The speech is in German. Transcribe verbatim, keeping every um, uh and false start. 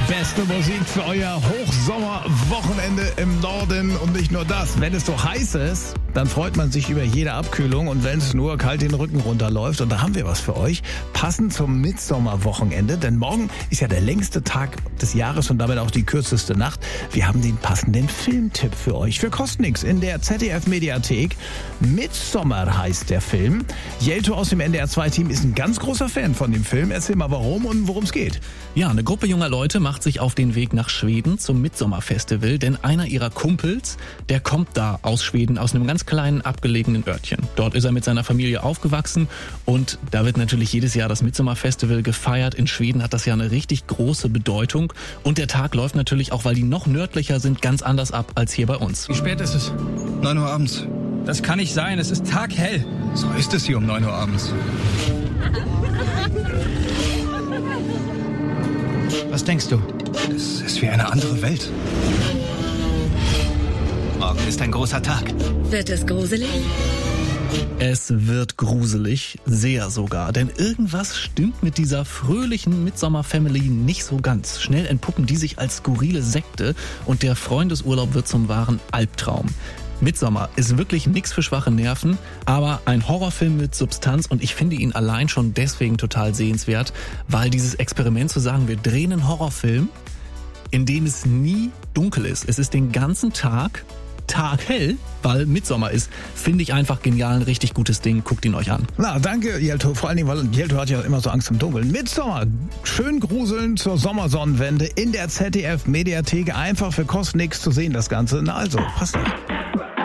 beste Musik für euer Hochsommerwochenende im Norden. Und nicht nur das, wenn es so heiß ist, dann freut man sich über jede Abkühlung. Und wenn es nur kalt den Rücken runterläuft, und da haben wir was für euch, passend zum Mitsommerwochenende. Denn morgen ist ja der längste Tag des Jahres und damit auch die kürzeste Nacht. Wir haben den passenden Filmtipp für euch. Für kostet nix in der Z D F-Mediathek. Midsommar heißt der Film. Jelto aus dem N D R zwei Team ist ein ganz großer Fan von dem Film. Erzähl mal warum und worum es geht. Ja, eine Gruppe junger Leute macht sich auf den Weg nach Schweden zum Midsommar-Festival, denn einer ihrer Kumpels, der kommt da aus Schweden, aus einem ganz kleinen abgelegenen Örtchen. Dort ist er mit seiner Familie aufgewachsen und da wird natürlich jedes Jahr das Midsommar-Festival gefeiert. In Schweden hat das ja eine richtig große Bedeutung und der Tag läuft natürlich auch, weil die noch nördlicher sind, ganz anders ab als hier bei uns. Wie spät ist es? neun Uhr abends. Das kann nicht sein, es ist taghell. So ist es hier um neun Uhr abends. Was denkst du? Es ist wie eine andere Welt. Morgen ist ein großer Tag. Wird es gruselig? Es wird gruselig, sehr sogar, denn irgendwas stimmt mit dieser fröhlichen Midsommar-Family nicht so ganz. Schnell entpuppen die sich als skurrile Sekte und der Freundesurlaub wird zum wahren Albtraum. Midsommar ist wirklich nichts für schwache Nerven, aber ein Horrorfilm mit Substanz und ich finde ihn allein schon deswegen total sehenswert, weil dieses Experiment zu sagen, wir drehen einen Horrorfilm, in dem es nie dunkel ist. Es ist den ganzen Tag taghell, weil Midsommar ist, finde ich einfach genial, ein richtig gutes Ding. Guckt ihn euch an. Na, danke, Jelto. Vor allen Dingen, weil Jelto hat ja immer so Angst im Dunkeln. Midsommar, schön gruseln zur Sommersonnenwende in der Z D F-Mediathek. Einfach für kostet nix zu sehen, das Ganze. Na also, passt auf.